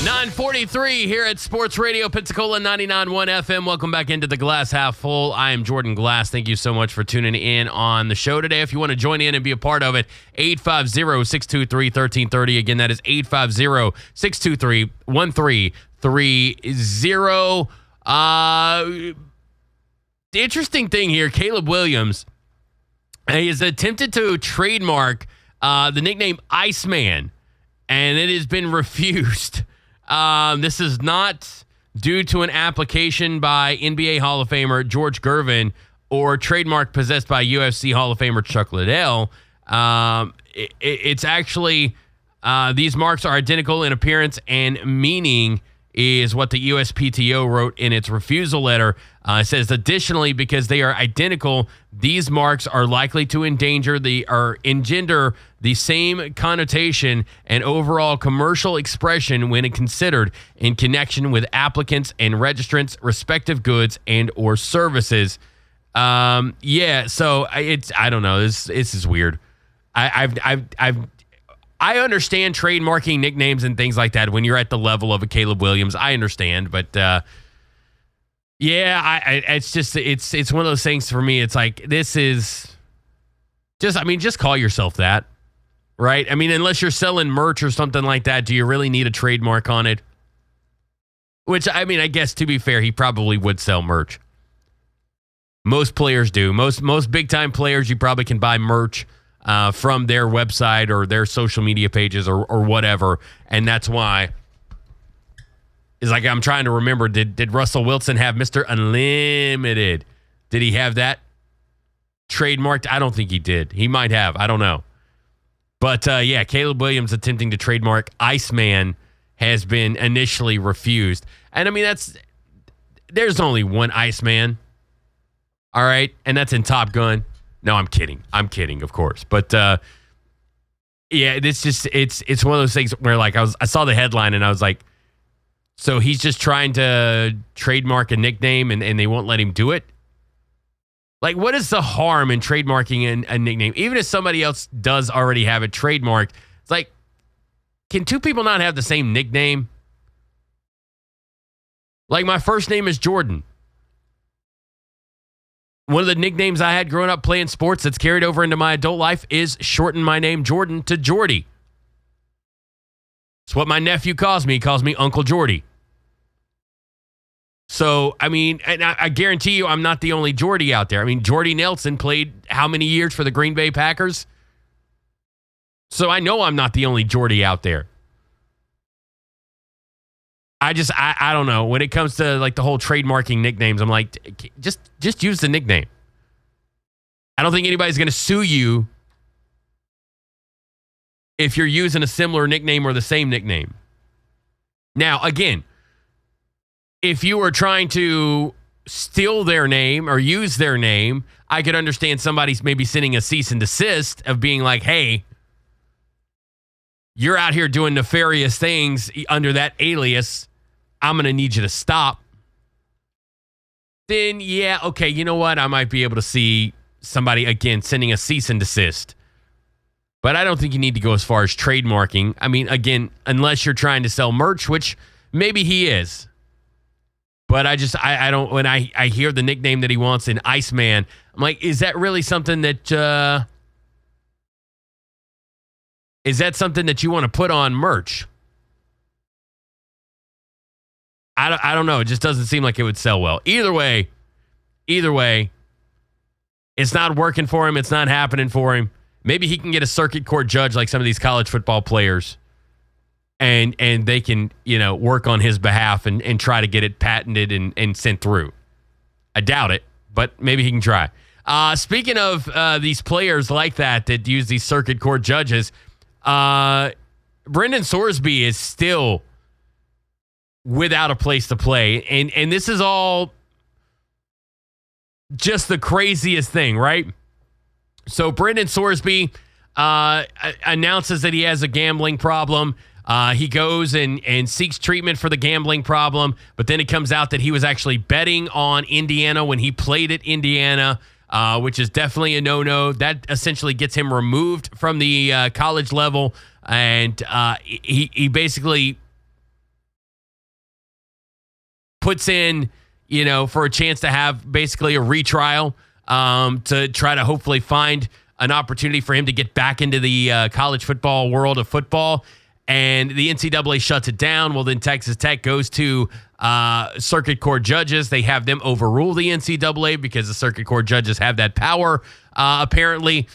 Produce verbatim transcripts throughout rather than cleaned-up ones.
nine forty-three here at Sports Radio Pensacola ninety-nine point one F M. Welcome back into the Glass Half Full. I am Jordan Glass. Thank you so much for tuning in on the show today. If you want to join in and be a part of it, eight five zero, six two three, one three three zero. Again, that is eight five zero, six two three, one three three zero. Uh, the interesting thing here, Caleb Williams, he has attempted to trademark uh, the nickname Iceman, and it has been refused. Um, this is not due to an application by N B A Hall of Famer George Gervin or trademark possessed by U F C Hall of Famer Chuck Liddell. Um, it, it's actually, uh, these marks are identical in appearance and meaning, is what the U S P T O wrote in its refusal letter. Uh, it says, additionally, because they are identical, these marks are likely to endanger the or engender the same connotation and overall commercial expression when considered in connection with applicants and registrants' respective goods and or services. Um, yeah, so it's I don't know. This this is weird. I, I've I've I've. I understand trademarking nicknames and things like that when you're at the level of a Caleb Williams. I understand, but uh, yeah, I, I, it's just it's it's one of those things for me. It's like this is just I mean, just call yourself that, right? I mean, unless you're selling merch or something like that, do you really need a trademark on it? Which I mean, I guess to be fair, he probably would sell merch. Most players do. Most most big time players, you probably can buy merch Uh, from their website or their social media pages or, or whatever. And that's why it's like I'm trying to remember, did did Russell Wilson have Mister Unlimited? Did he have that trademarked? I don't think he did. He might have. I don't know. But uh, yeah, Caleb Williams attempting to trademark Iceman has been initially refused. And I mean, that's there's only one Iceman. All right. And that's in Top Gun. No, I'm kidding. I'm kidding, of course. But uh, yeah, it's just it's it's one of those things where like I was I saw the headline and I was like, so he's just trying to trademark a nickname and, and they won't let him do it? Like, what is the harm in trademarking a, a nickname? Even if somebody else does already have it trademarked, it's like, can two people not have the same nickname? Like, my first name is Jordan. One of the nicknames I had growing up playing sports that's carried over into my adult life is shorten my name Jordan to Jordy. It's what my nephew calls me. He calls me Uncle Jordy. So, I mean, and I, I guarantee you I'm not the only Jordy out there. I mean, Jordy Nelson played how many years for the Green Bay Packers? So I know I'm not the only Jordy out there. I just, I, I don't know. When it comes to like the whole trademarking nicknames, I'm like, just, just use the nickname. I don't think anybody's going to sue you if you're using a similar nickname or the same nickname. Now, again, if you were trying to steal their name or use their name, I could understand somebody's maybe sending a cease and desist of being like, hey, you're out here doing nefarious things under that alias. I'm going to need you to stop. Then, yeah, okay, you know what? I might be able to see somebody, again, sending a cease and desist. But I don't think you need to go as far as trademarking. I mean, again, unless you're trying to sell merch, which maybe he is. But I just, I, I don't, when I, I hear the nickname that he wants in Iceman, I'm like, is that really something that, uh, is that something that you want to put on merch? I don't, I don't know. It just doesn't seem like it would sell well. Either way, either way, it's not working for him. It's not happening for him. Maybe he can get a circuit court judge like some of these college football players, and and they can, you know, work on his behalf and, and try to get it patented and, and sent through. I doubt it, but maybe he can try. Uh, speaking of uh, these players like that that use these circuit court judges, Uh, Brendan Sorsby is still without a place to play. And, and this is all just the craziest thing, right? So Brendan Sorsby uh, announces that he has a gambling problem. Uh, he goes and, and seeks treatment for the gambling problem, but then it comes out that he was actually betting on Indiana when he played at Indiana. Uh, which is definitely a no-no. That essentially gets him removed from the uh, college level, and uh, he he basically puts in, you know, for a chance to have basically a retrial um, to try to hopefully find an opportunity for him to get back into the uh, college football world of football. And the N C double A shuts it down. Well, then Texas Tech goes to uh, circuit court judges. They have them overrule the N C double A because the circuit court judges have that power, uh, apparently.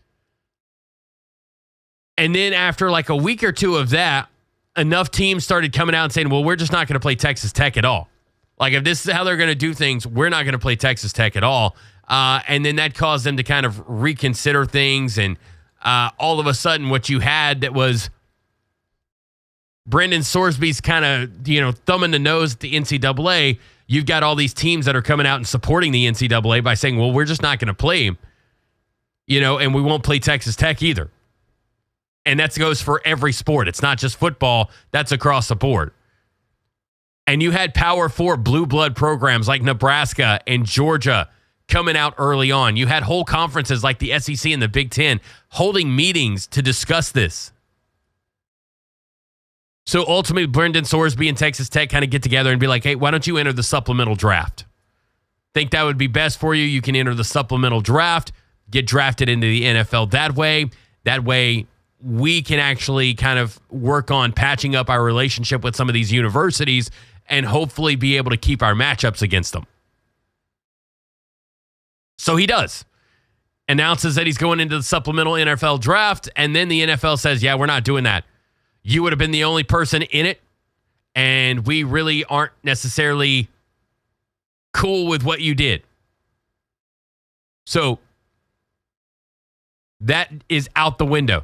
And then after like a week or two of that, enough teams started coming out and saying, well, we're just not going to play Texas Tech at all. Like, if this is how they're going to do things, we're not going to play Texas Tech at all. Uh, and then that caused them to kind of reconsider things. And uh, all of a sudden, what you had that was Brendan Sorsby's kind of, you know, thumbing the nose at the N C double A. You've got all these teams that are coming out and supporting the N C double A by saying, well, we're just not going to play, you know, and we won't play Texas Tech either. And that goes for every sport. It's not just football. That's across the board. And you had Power Four blue blood programs like Nebraska and Georgia coming out early on. You had whole conferences like the S E C and the Big Ten holding meetings to discuss this. So ultimately, Brendan Sorsby and Texas Tech kind of get together and be like, hey, why don't you enter the supplemental draft? Think that would be best for you? You can enter the supplemental draft, get drafted into the N F L that way. That way, we can actually kind of work on patching up our relationship with some of these universities and hopefully be able to keep our matchups against them. So he does. Announces that he's going into the supplemental N F L draft, and then the N F L says, yeah, we're not doing that. You would have been the only person in it, and we really aren't necessarily cool with what you did. So that is out the window.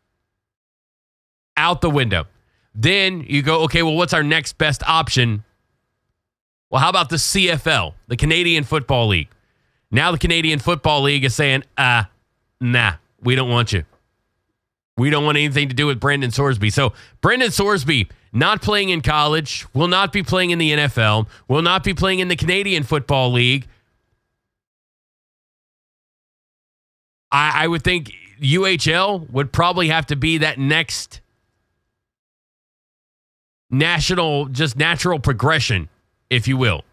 Out the window. Then you go, okay, well, what's our next best option? Well, how about the C F L, the Canadian Football League? Now the Canadian Football League is saying, uh, nah, we don't want you. We don't want anything to do with Brendan Sorsby. So Brendan Sorsby, not playing in college, will not be playing in the N F L, will not be playing in the Canadian Football League. I, I would think U H L would probably have to be that next national, just natural progression, if you will.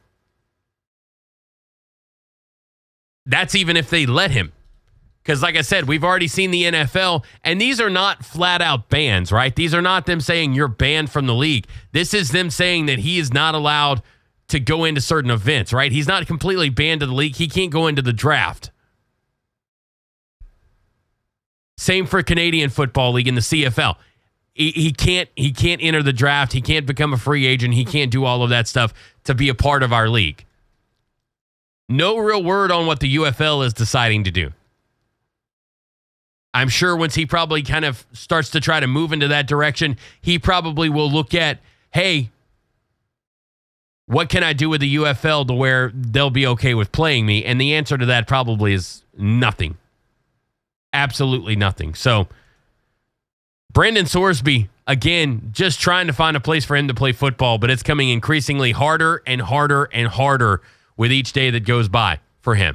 That's even if they let him. Because like I said, we've already seen the N F L, and these are not flat out bans, right? These are not them saying you're banned from the league. This is them saying that he is not allowed to go into certain events, right? He's not completely banned to the league. He can't go into the draft. Same for Canadian Football League and the C F L. He, he can't he can't enter the draft. He can't become a free agent. He can't do all of that stuff to be a part of our league. No real word on what the U F L is deciding to do. I'm sure once he probably kind of starts to try to move into that direction, he probably will look at, hey, what can I do with the U F L to where they'll be okay with playing me? And the answer to that probably is nothing. Absolutely nothing. So Brendan Sorsby, again, just trying to find a place for him to play football, but it's coming increasingly harder and harder and harder with each day that goes by for him.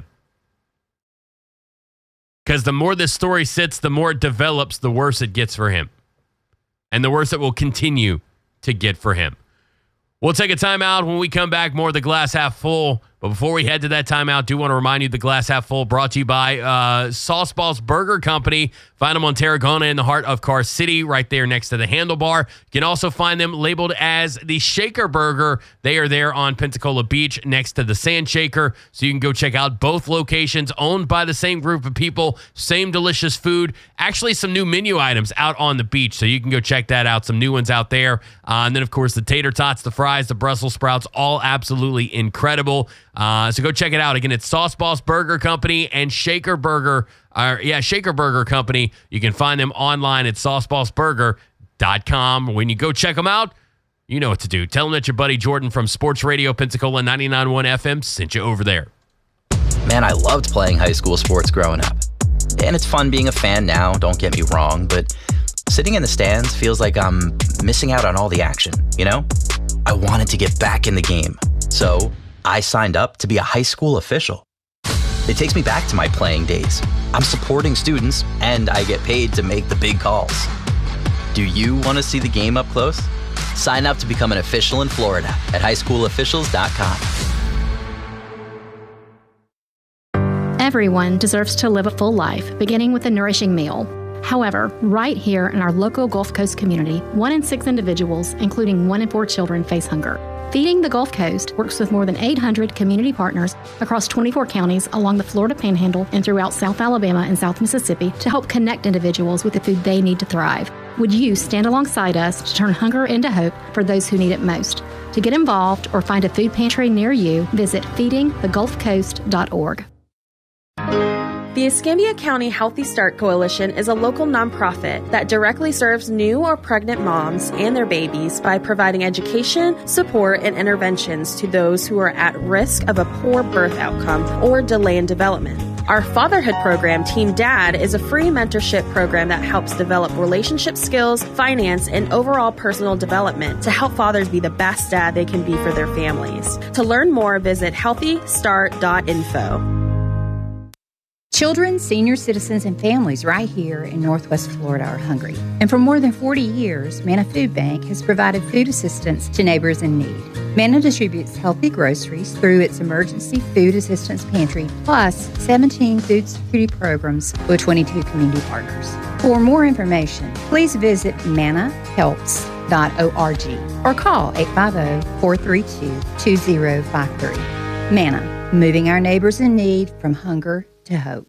Because the more this story sits, the more it develops, the worse it gets for him. And the worse it will continue to get for him. We'll take a timeout. When we come back, more of the Glass Half Full. But before we head to that timeout, do want to remind you the Glass Half Full brought to you by uh, Sauce Balls Burger Company. Find them on Tarragona in the heart of Car City, right there next to the Handlebar. You can also find them labeled as the Shaker Burger. They are there on Pensacola Beach next to the Sand Shaker. So you can go check out both locations, owned by the same group of people, same delicious food. Actually, some new menu items out on the beach. So you can go check that out. Some new ones out there. Uh, and then, of course, the tater tots, the fries, the Brussels sprouts, all absolutely incredible. Uh, so go check it out. Again, it's Sauce Balls Burger Company and Shaker Burger. Uh, yeah, Shaker Burger Company. You can find them online at sauce balls burger dot com. When you go check them out, you know what to do. Tell them that your buddy Jordan from Sports Radio Pensacola ninety-nine point one F M sent you over there. Man, I loved playing high school sports growing up. And it's fun being a fan now, don't get me wrong, but sitting in the stands feels like I'm missing out on all the action, you know? I wanted to get back in the game. So I signed up to be a high school official. It takes me back to my playing days. I'm supporting students, and I get paid to make the big calls. Do you want to see the game up close? Sign up to become an official in Florida at high school officials dot com. Everyone deserves to live a full life, beginning with a nourishing meal. However, right here in our local Gulf Coast community, one in six individuals, including one in four children, face hunger. Feeding the Gulf Coast works with more than eight hundred community partners across twenty-four counties along the Florida Panhandle and throughout South Alabama and South Mississippi to help connect individuals with the food they need to thrive. Would you stand alongside us to turn hunger into hope for those who need it most? To get involved or find a food pantry near you, visit feeding the gulf coast dot org. The Escambia County Healthy Start Coalition is a local nonprofit that directly serves new or pregnant moms and their babies by providing education, support, and interventions to those who are at risk of a poor birth outcome or delay in development. Our fatherhood program, Team Dad, is a free mentorship program that helps develop relationship skills, finance, and overall personal development to help fathers be the best dad they can be for their families. To learn more, visit healthy start dot info. Children, senior citizens, and families right here in Northwest Florida are hungry. And for more than forty years, Manna Food Bank has provided food assistance to neighbors in need. Manna distributes healthy groceries through its Emergency Food Assistance Pantry, plus seventeen food security programs with twenty-two community partners. For more information, please visit manna helps dot org or call eight five zero, four three two, two zero five three. Manna, moving our neighbors in need from hunger to hope.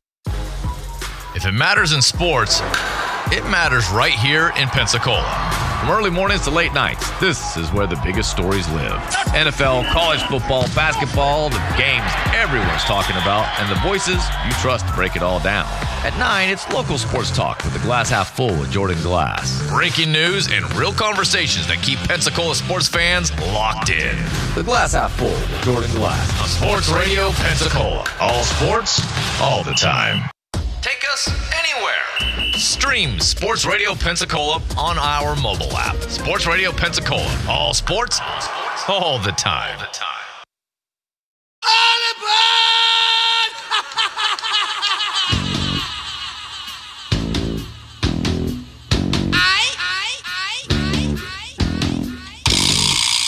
If it matters in sports, it matters right here in Pensacola. From early mornings to late nights, this is where the biggest stories live. N F L, college football, basketball, the games everyone's talking about, and the voices you trust to break it all down. At nine, it's local sports talk with the Glass Half Full with Jordan Glass. Breaking news and real conversations that keep Pensacola sports fans locked in. The Glass Half Full with Jordan Glass on Sports Radio Pensacola. All sports, all the time. Take us anywhere. Stream Sports Radio Pensacola on our mobile app. Sports Radio Pensacola. All sports, all the time. All the time.